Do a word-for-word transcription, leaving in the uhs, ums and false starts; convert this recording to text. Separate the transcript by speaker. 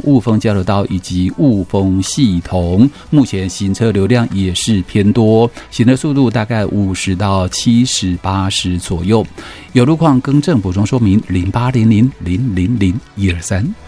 Speaker 1: 雾峰交流道以及雾峰系统，目前行车流量也是偏多，行车速度大概五十到七十、八十左右。有路况更正补充说明零八零零零零零一二三。